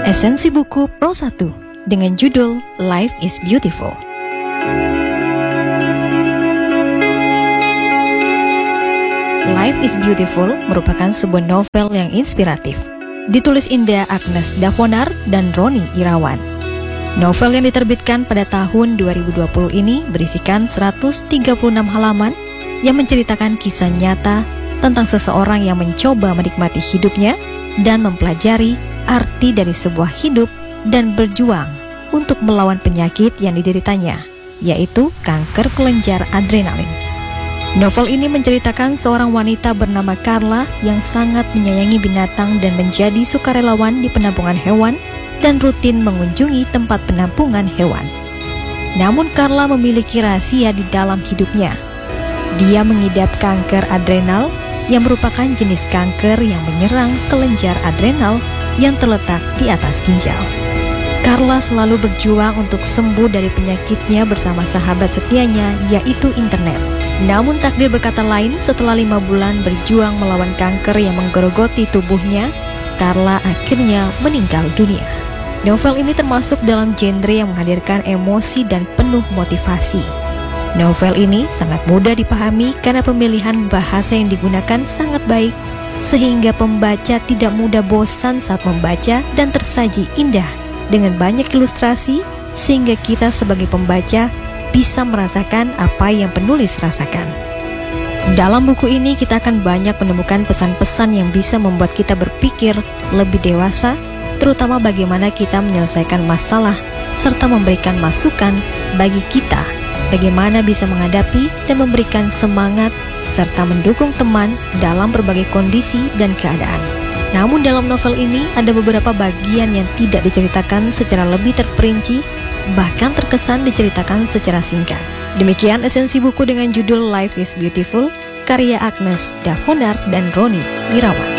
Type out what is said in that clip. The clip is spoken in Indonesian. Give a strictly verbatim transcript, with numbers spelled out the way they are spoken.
Esensi buku Pro satu dengan judul Life is Beautiful. Life is Beautiful merupakan sebuah novel yang inspiratif. Ditulis Indah Agnes Davonar dan Roni Irawan. Novel yang diterbitkan pada tahun dua ribu dua puluh ini berisikan seratus tiga puluh enam halaman yang menceritakan kisah nyata tentang seseorang yang mencoba menikmati hidupnya dan mempelajari arti dari sebuah hidup dan berjuang untuk melawan penyakit yang dideritanya, yaitu kanker kelenjar adrenalin. Novel ini menceritakan seorang wanita bernama Carla yang sangat menyayangi binatang dan menjadi sukarelawan di penampungan hewan dan rutin mengunjungi tempat penampungan hewan. Namun Carla memiliki rahasia di dalam hidupnya. Dia mengidap kanker adrenal yang merupakan jenis kanker yang menyerang kelenjar adrenal yang terletak di atas ginjal. Carla selalu berjuang untuk sembuh dari penyakitnya bersama sahabat setianya, yaitu internet. Namun takdir berkata lain, setelah lima bulan berjuang melawan kanker yang menggerogoti tubuhnya, Carla akhirnya meninggal dunia. Novel ini termasuk dalam genre yang menghadirkan emosi dan penuh motivasi. Novel ini sangat mudah dipahami karena pemilihan bahasa yang digunakan sangat baik, sehingga pembaca tidak mudah bosan saat membaca dan tersaji indah dengan banyak ilustrasi, sehingga kita sebagai pembaca bisa merasakan apa yang penulis rasakan. Dalam buku ini kita akan banyak menemukan pesan-pesan yang bisa membuat kita berpikir lebih dewasa, terutama bagaimana kita menyelesaikan masalah, serta memberikan masukan bagi kita bagaimana bisa menghadapi dan memberikan semangat serta mendukung teman dalam berbagai kondisi dan keadaan. Namun dalam novel ini ada beberapa bagian yang tidak diceritakan secara lebih terperinci, bahkan terkesan diceritakan secara singkat. Demikian esensi buku dengan judul Life is Beautiful, karya Agnes Davonar dan Roni Irawan.